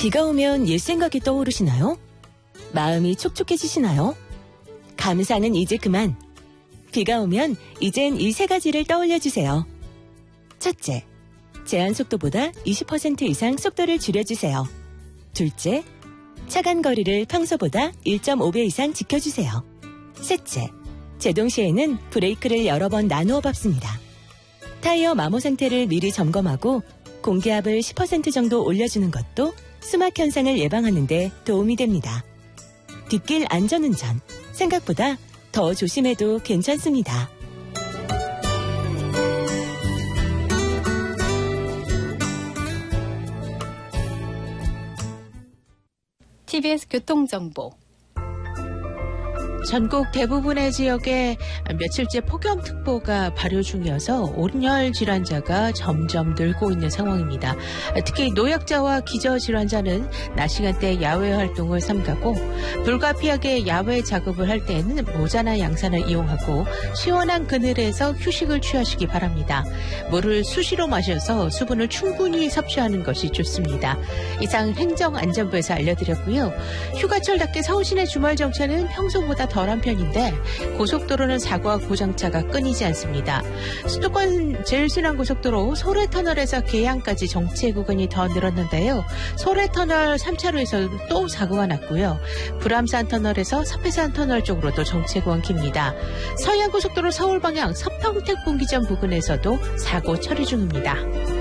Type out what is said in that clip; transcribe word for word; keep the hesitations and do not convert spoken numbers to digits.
비가 오면 옛 생각이 떠오르시나요? 마음이 촉촉해지시나요? 감상은 이제 그만. 비가 오면 이젠 이 세 가지를 떠올려주세요. 첫째, 제한 속도보다 이십 퍼센트 이상 속도를 줄여주세요. 둘째, 차간 거리를 평소보다 일 점 오 배 이상 지켜주세요. 셋째, 제동 시에는 브레이크를 여러 번 나누어 밟습니다. 타이어 마모 상태를 미리 점검하고 공기압을 십 퍼센트 정도 올려주는 것도 수막 현상을 예방하는 데 도움이 됩니다. 뒷길 안전운전, 생각보다 더 조심해도 괜찮습니다. 티비에스 교통정보. 전국 대부분의 지역에 며칠째 폭염특보가 발효 중이어서 온열 질환자가 점점 늘고 있는 상황입니다. 특히 노약자와 기저질환자는 낮 시간대 야외 활동을 삼가고 불가피하게 야외 작업을 할 때에는 모자나 양산을 이용하고 시원한 그늘에서 휴식을 취하시기 바랍니다. 물을 수시로 마셔서 수분을 충분히 섭취하는 것이 좋습니다. 이상 행정안전부에서 알려드렸고요. 휴가철답게 서울 시내 주말 정체는 평소보다 덜한 편인데 고속도로는 사고와 고장차가 끊이지 않습니다. 수도권 제일순환고속도로 소래터널에서 계양까지 정체 구간이 더 늘었는데요. 소래터널 삼 차로에서 또 사고가 났고요. 불암산터널에서 서해산터널 쪽으로도 정체 구간 깁니다. 서해안고속도로 서울 방향 서평택 분기점 부근에서도 사고 처리 중입니다.